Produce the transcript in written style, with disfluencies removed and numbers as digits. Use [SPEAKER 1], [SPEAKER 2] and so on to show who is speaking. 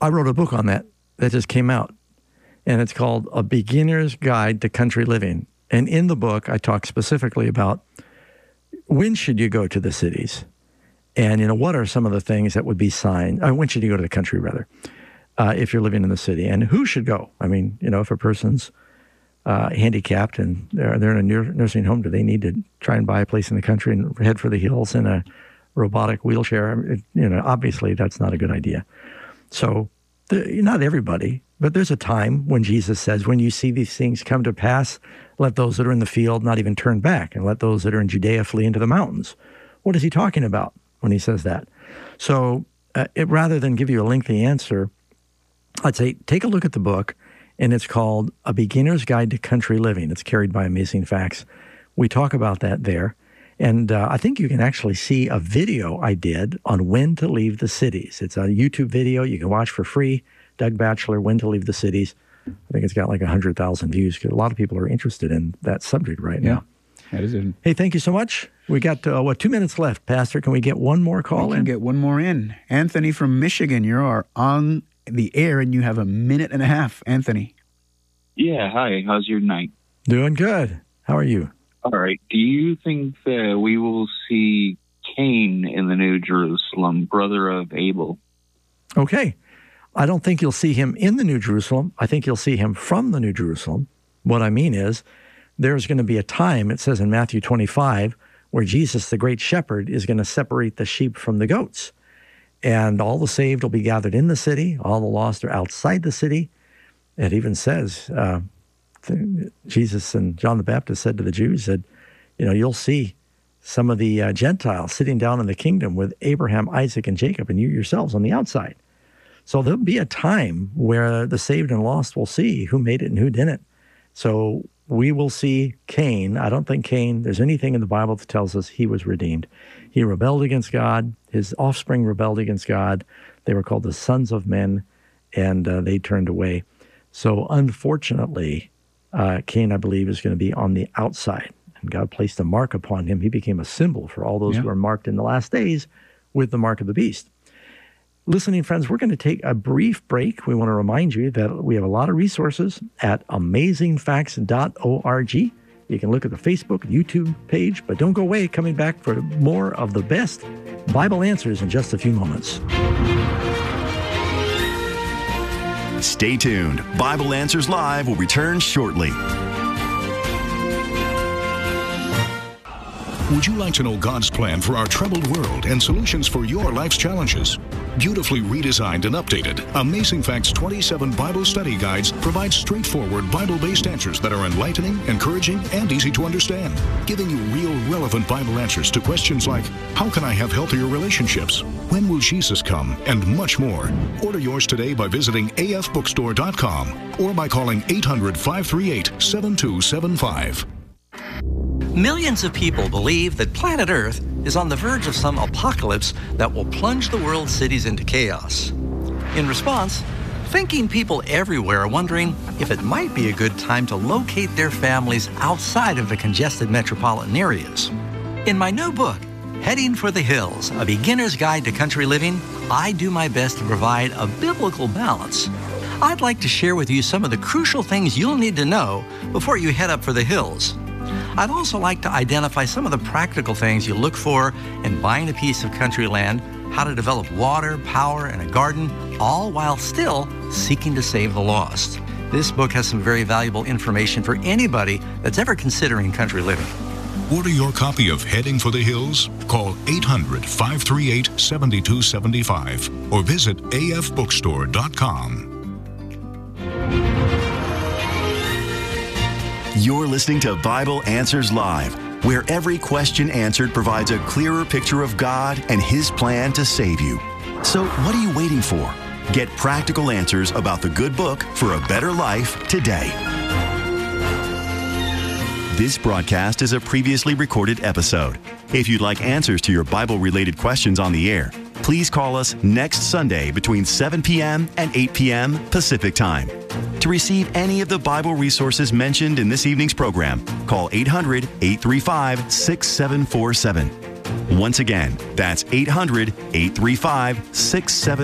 [SPEAKER 1] I wrote a book on that just came out, and it's called A Beginner's Guide to Country Living. And in the book, I talk specifically about when should you go to the cities, and what are some of the things that would be signs. When should you go to the country, rather, if you're living in the city, and who should go? I mean, if a person's handicapped and they're in a nursing home, do they need to try and buy a place in the country and head for the hills in a robotic wheelchair? Obviously that's not a good idea. So not everybody, but there's a time when Jesus says, when you see these things come to pass, let those that are in the field not even turn back, and let those that are in Judea flee into the mountains. What is he talking about when he says that? So rather than give you a lengthy answer, I'd say take a look at the book, and it's called A Beginner's Guide to Country Living. It's carried by Amazing Facts. We talk about that there. And I think you can actually see a video I did on when to leave the cities. It's a YouTube video you can watch for free. Doug Batchelor, When to Leave the Cities. I think it's got like 100,000 views because a lot of people are interested in that subject right now.
[SPEAKER 2] That is it.
[SPEAKER 1] Hey, thank you so much. We got, 2 minutes left, Pastor. Can we get one more call in?
[SPEAKER 2] We can get one more in. Anthony from Michigan, you are on the air and you have a minute and a half. Anthony.
[SPEAKER 3] Yeah, hi. How's your night?
[SPEAKER 1] Doing good. How are you?
[SPEAKER 3] All right. Do you think that we will see Cain in the New Jerusalem, brother of Abel?
[SPEAKER 1] Okay. I don't think you'll see him in the New Jerusalem. I think you'll see him from the New Jerusalem. What I mean is there's going to be a time, it says in Matthew 25, where Jesus, the great shepherd, is going to separate the sheep from the goats. And all the saved will be gathered in the city. All the lost are outside the city. It even says, Jesus and John the Baptist said to the Jews, you'll see some of the Gentiles sitting down in the kingdom with Abraham, Isaac, and Jacob, and you yourselves on the outside. So there'll be a time where the saved and lost will see who made it and who didn't. So we will see Cain. I don't think there's anything in the Bible that tells us he was redeemed. He rebelled against God. His offspring rebelled against God. They were called the sons of men, and they turned away. So unfortunately, Cain, I believe, is going to be on the outside. And God placed a mark upon him. He became a symbol for all those who are marked in the last days with the mark of the beast. Listening friends, we're going to take a brief break. We want to remind you that we have a lot of resources at amazingfacts.org. You can look at the Facebook, YouTube page, but don't go away. Coming back for more of the best Bible answers in just a few moments.
[SPEAKER 4] Stay tuned. Bible Answers Live will return shortly.
[SPEAKER 5] Would you like to know God's plan for our troubled world and solutions for your life's challenges? Beautifully redesigned and updated, Amazing Facts 27 Bible Study Guides provide straightforward Bible-based answers that are enlightening, encouraging, and easy to understand, giving you real, relevant Bible answers to questions like, how can I have healthier relationships? When will Jesus come? And much more. Order yours today by visiting afbookstore.com or by calling 800-538-7275.
[SPEAKER 6] Millions of people believe that planet Earth is on the verge of some apocalypse that will plunge the world's cities into chaos. In response, thinking people everywhere are wondering if it might be a good time to locate their families outside of the congested metropolitan areas. In my new book, Heading for the Hills, A Beginner's Guide to Country Living, I do my best to provide a biblical balance. I'd like to share with you some of the crucial things you'll need to know before you head up for the hills. I'd also like to identify some of the practical things you look for in buying a piece of country land, how to develop water, power, and a garden, all while still seeking to save the lost. This book has some very valuable information for anybody that's ever considering country living.
[SPEAKER 5] Order your copy of Heading for the Hills. Call 800-538-7275 or visit afbookstore.com.
[SPEAKER 4] You're listening to Bible Answers Live, where every question answered provides a clearer picture of God and His plan to save you. So what are you waiting for? Get practical answers about the good book for a better life today. This broadcast is a previously recorded episode. If you'd like answers to your Bible-related questions on the air, please call us next Sunday between 7 p.m. and 8 p.m. Pacific Time. To receive any of the Bible resources mentioned in this evening's program, call 800-835-6747. Once again, that's 800-835-6747.